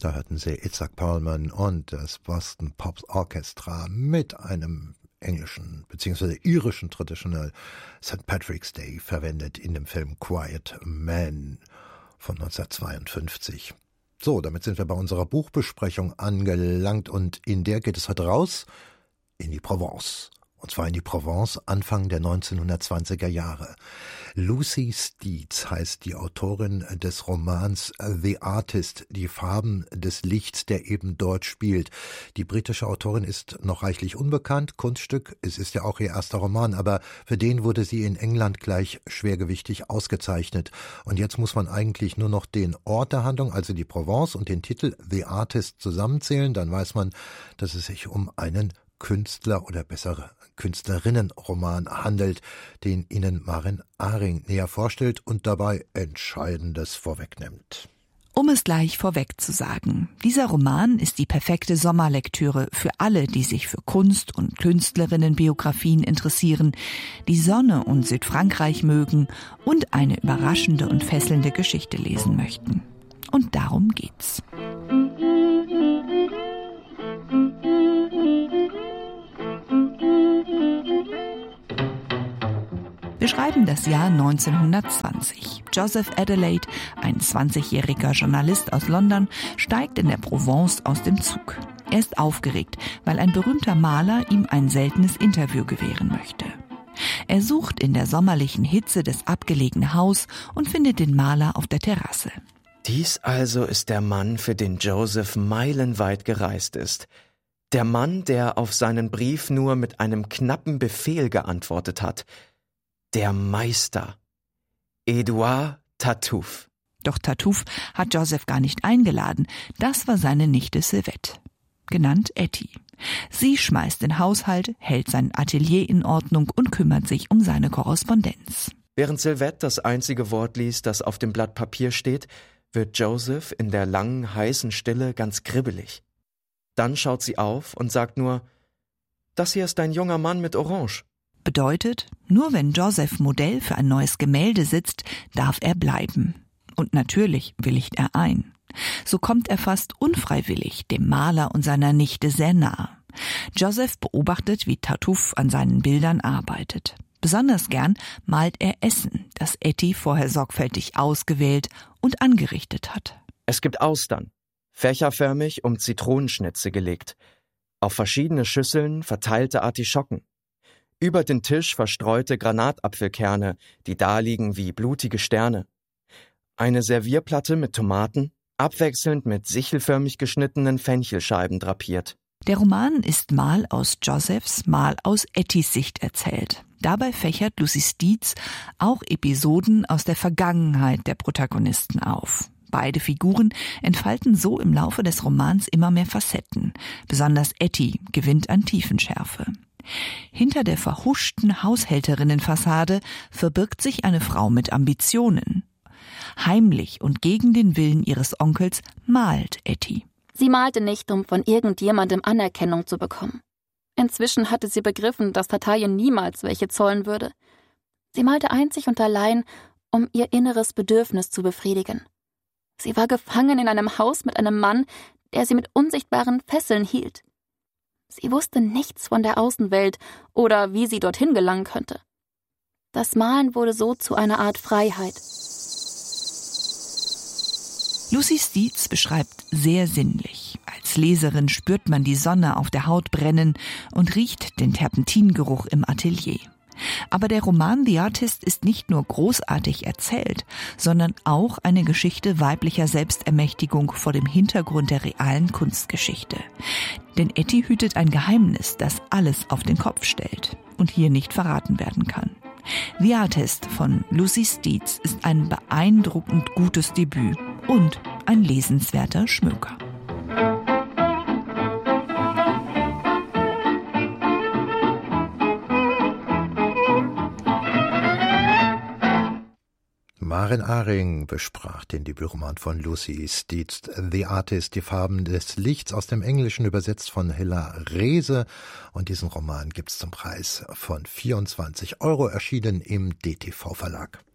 Da hörten Sie Itzhak Perlman und das Boston Pops Orchestra mit einem englischen bzw. irischen Traditional St. Patrick's Day verwendet in dem Film Quiet Man von 1952. So, damit sind wir bei unserer Buchbesprechung angelangt und in der geht es heute raus in die Provence. Und zwar in die Provence Anfang der 1920er Jahre. Lucy Steeds heißt die Autorin des Romans The Artist, die Farben des Lichts, der eben dort spielt. Die britische Autorin ist noch reichlich unbekannt, Kunststück, es ist ja auch ihr erster Roman, aber für den wurde sie in England gleich schwergewichtig ausgezeichnet. Und jetzt muss man eigentlich nur noch den Ort der Handlung, also die Provence und den Titel The Artist zusammenzählen, dann weiß man, dass es sich um einen Künstler oder bessere Künstlerinnenroman handelt, den Ihnen Maren Aring näher vorstellt und dabei Entscheidendes vorwegnimmt. Um es gleich vorweg zu sagen, dieser Roman ist die perfekte Sommerlektüre für alle, die sich für Kunst- und Künstlerinnenbiografien interessieren, die Sonne und Südfrankreich mögen und eine überraschende und fesselnde Geschichte lesen möchten. Und darum geht's. Wir schreiben das Jahr 1920. Joseph Adelaide, ein 20-jähriger Journalist aus London, steigt in der Provence aus dem Zug. Er ist aufgeregt, weil ein berühmter Maler ihm ein seltenes Interview gewähren möchte. Er sucht in der sommerlichen Hitze das abgelegene Haus und findet den Maler auf der Terrasse. Dies also ist der Mann, für den Joseph meilenweit gereist ist. Der Mann, der auf seinen Brief nur mit einem knappen Befehl geantwortet hat. Der Meister, Edouard Tartuffe. Doch Tartuffe hat Joseph gar nicht eingeladen. Das war seine Nichte Sylvette, genannt Etty. Sie schmeißt den Haushalt, hält sein Atelier in Ordnung und kümmert sich um seine Korrespondenz. Während Sylvette das einzige Wort liest, das auf dem Blatt Papier steht, wird Joseph in der langen, heißen Stille ganz kribbelig. Dann schaut sie auf und sagt nur, das hier ist ein junger Mann mit Orange. Bedeutet, nur wenn Joseph Modell für ein neues Gemälde sitzt, darf er bleiben. Und natürlich willigt er ein. So kommt er fast unfreiwillig dem Maler und seiner Nichte sehr nahe. Joseph beobachtet, wie Tartuffe an seinen Bildern arbeitet. Besonders gern malt er Essen, das Etty vorher sorgfältig ausgewählt und angerichtet hat. Es gibt Austern, fächerförmig um Zitronenschnitze gelegt. Auf verschiedene Schüsseln verteilte Artischocken. Über den Tisch verstreute Granatapfelkerne, die daliegen wie blutige Sterne. Eine Servierplatte mit Tomaten, abwechselnd mit sichelförmig geschnittenen Fenchelscheiben drapiert. Der Roman ist mal aus Josephs, mal aus Ettys Sicht erzählt. Dabei fächert Lucy Steeds auch Episoden aus der Vergangenheit der Protagonisten auf. Beide Figuren entfalten so im Laufe des Romans immer mehr Facetten. Besonders Etty gewinnt an Tiefenschärfe. Hinter der verhuschten Haushälterinnenfassade verbirgt sich eine Frau mit Ambitionen. Heimlich und gegen den Willen ihres Onkels malt Etty. Sie malte nicht, um von irgendjemandem Anerkennung zu bekommen. Inzwischen hatte sie begriffen, dass Tartuffe niemals welche zollen würde. Sie malte einzig und allein, um ihr inneres Bedürfnis zu befriedigen. Sie war gefangen in einem Haus mit einem Mann, der sie mit unsichtbaren Fesseln hielt. Sie wusste nichts von der Außenwelt oder wie sie dorthin gelangen könnte. Das Malen wurde so zu einer Art Freiheit. Lucy Steeds beschreibt sehr sinnlich. Als Leserin spürt man die Sonne auf der Haut brennen und riecht den Terpentingeruch im Atelier. Aber der Roman The Artist ist nicht nur großartig erzählt, sondern auch eine Geschichte weiblicher Selbstermächtigung vor dem Hintergrund der realen Kunstgeschichte. Denn Etty hütet ein Geheimnis, das alles auf den Kopf stellt und hier nicht verraten werden kann. The Artist von Lucy Steeds ist ein beeindruckend gutes Debüt und ein lesenswerter Schmöker. Maren Aring besprach den Debütroman von Lucy Steeds, The Artist, die Farben des Lichts, aus dem Englischen übersetzt von Hilla Reese. Und diesen Roman gibt's zum Preis von 24 € erschienen im DTV Verlag.